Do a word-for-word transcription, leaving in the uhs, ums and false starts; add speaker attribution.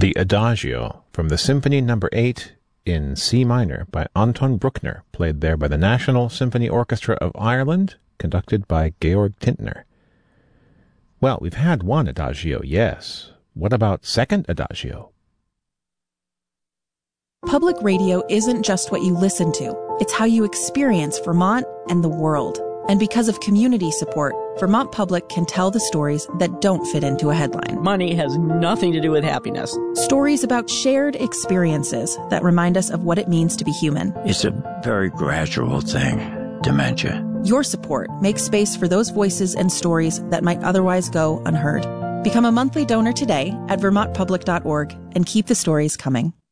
Speaker 1: The Adagio from the Symphony Number eight in C minor by Anton Bruckner, played there by the National Symphony Orchestra of Ireland, conducted by Georg Tintner. Well, we've had one Adagio, yes. What about second Adagio?
Speaker 2: Public radio isn't just what you listen to. It's how you experience Vermont and the world. And because of community support, Vermont Public can tell the stories that don't fit into a headline.
Speaker 3: Money has nothing to do with happiness.
Speaker 2: Stories about shared experiences that remind us of what it means to be human.
Speaker 4: It's a very gradual thing, dementia.
Speaker 2: Your support makes space for those voices and stories that might otherwise go unheard. Become a monthly donor today at vermont public dot org and keep the stories coming.